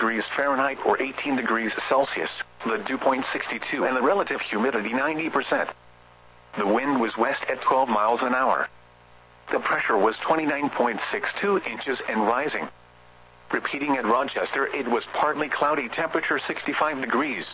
degrees Fahrenheit or 18 degrees Celsius, the dew point 62 and the relative humidity 90%. The wind was west at 12 miles an hour. The pressure was 29.62 inches and rising. Repeating at Rochester, it was partly cloudy, temperature 65 degrees.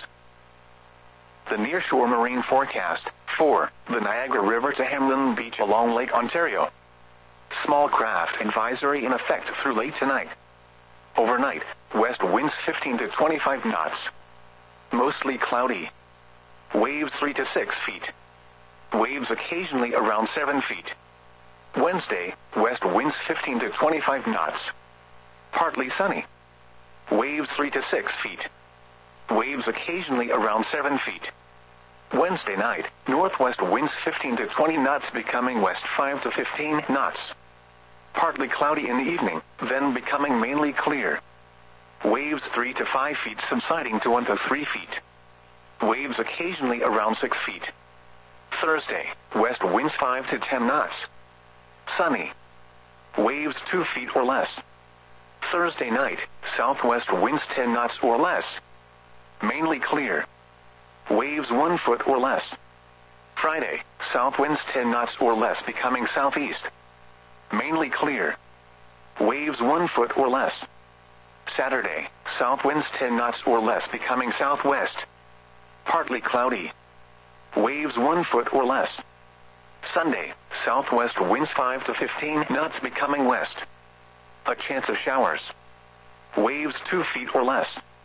The nearshore marine forecast, for the Niagara River to Hamlin Beach along Lake Ontario. Small craft advisory in effect through late tonight. Overnight, west winds 15 to 25 knots. Mostly cloudy. Waves 3 to 6 feet. Waves occasionally around 7 feet. Wednesday, west winds 15 to 25 knots. Partly sunny. Waves 3 to 6 feet. Waves occasionally around 7 feet. Wednesday night, northwest winds 15 to 20 knots becoming west 5 to 15 knots. Partly cloudy in the evening, then becoming mainly clear. Waves 3 to 5 feet subsiding to 1 to 3 feet. Waves occasionally around 6 feet. Thursday, west winds 5 to 10 knots. Sunny. Waves 2 feet or less. Thursday night, southwest winds 10 knots or less. Mainly clear. Waves 1 foot or less. Friday, south winds 10 knots or less becoming southeast. Mainly clear. Waves 1 foot or less. Saturday, south winds 10 knots or less becoming southwest. Partly cloudy. Waves 1 foot or less. Sunday, southwest winds 5 to 15 knots becoming west. A chance of showers. Waves 2 feet or less.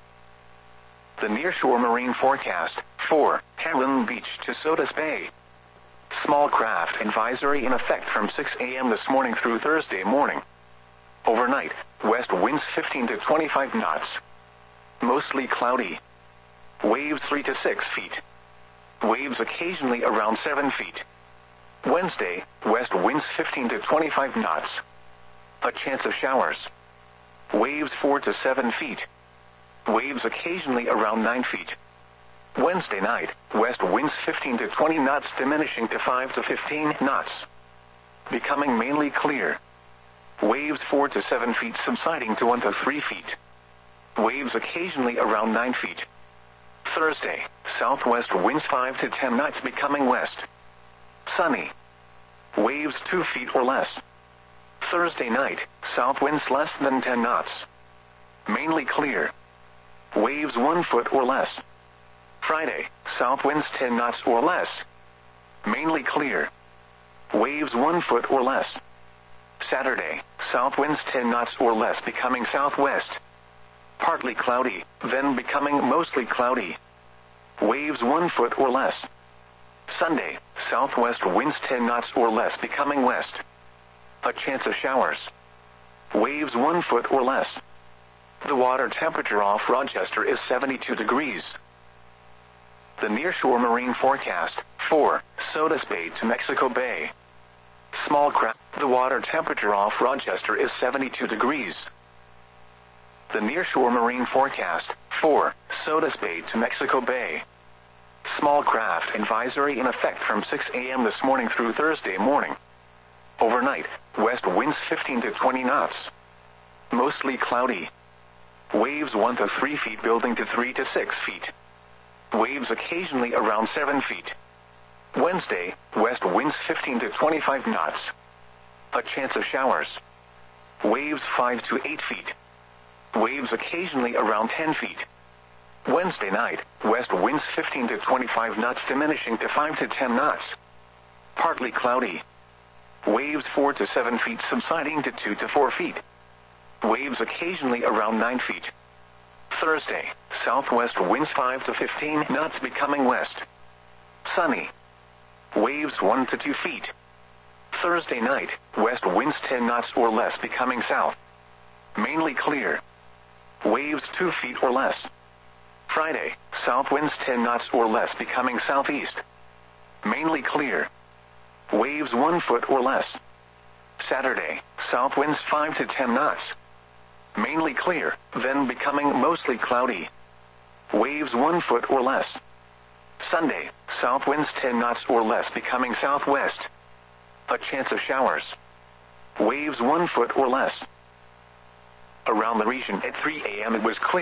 The nearshore marine forecast, for Hamlin Beach to Sodus Bay. Small craft advisory in effect from 6 a.m. this morning through Thursday morning. Overnight, west winds 15 to 25 knots. Mostly cloudy. Waves 3 to 6 feet. Waves occasionally around 7 feet. Wednesday, west winds 15 to 25 knots. A chance of showers. Waves 4 to 7 feet. Waves occasionally around 9 feet. Wednesday night, west winds 15 to 20 knots diminishing to 5 to 15 knots. Becoming mainly clear. Waves 4 to 7 feet subsiding to 1 to 3 feet. Waves occasionally around 9 feet. Thursday, southwest winds 5 to 10 knots becoming west. Sunny. Waves 2 feet or less. Thursday night, south winds less than 10 knots. Mainly clear. Waves 1 foot or less. Friday, south winds 10 knots or less. Mainly clear. Waves 1 foot or less. Saturday, south winds 10 knots or less becoming southwest. Partly cloudy, then becoming mostly cloudy. Waves 1 foot or less. Sunday, southwest winds 10 knots or less becoming west. A chance of showers. Waves 1 foot or less. The water temperature off Rochester is 72 degrees. The nearshore marine forecast, for Sodus Bay to Mexico Bay. Small craft. The water temperature off Rochester is 72 degrees. The nearshore marine forecast, for Sodus Bay to Mexico Bay. Small craft advisory in effect from 6 a.m. this morning through Thursday morning. Overnight, west winds 15 to 20 knots. Mostly cloudy. Waves 1 to 3 feet building to 3 to 6 feet. Waves occasionally around 7 feet. Wednesday, west winds 15 to 25 knots. A chance of showers. Waves 5 to 8 feet. Waves occasionally around 10 feet. Wednesday night, west winds 15 to 25 knots diminishing to 5 to 10 knots. Partly cloudy. Waves 4 to 7 feet subsiding to 2 to 4 feet. Waves occasionally around 9 feet. Thursday, southwest winds 5 to 15 knots becoming west. Sunny. Waves 1 to 2 feet. Thursday night, west winds 10 knots or less becoming south. Mainly clear. Waves 2 feet or less. Friday, south winds 10 knots or less becoming southeast. Mainly clear. Waves 1 foot or less. Saturday, south winds 5 to 10 knots. Mainly clear, then becoming mostly cloudy. Waves 1 foot or less. Sunday, south winds 10 knots or less becoming southwest. A chance of showers. Waves 1 foot or less. Around the region at 3 a.m. it was clear.